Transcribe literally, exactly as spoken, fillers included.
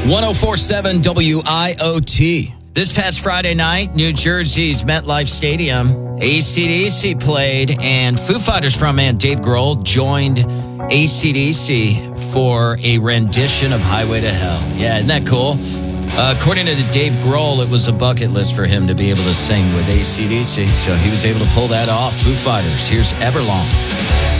one oh four point seven W I O T. This past Friday night, New Jersey's MetLife Stadium, A C D C played, and Foo Fighters frontman Dave Grohl joined A C D C for a rendition of Highway to Hell. Yeah, isn't that cool? Uh, according to Dave Grohl, it was a bucket list for him to be able to sing with A C D C, so he was able to pull that off. Foo Fighters, here's Everlong.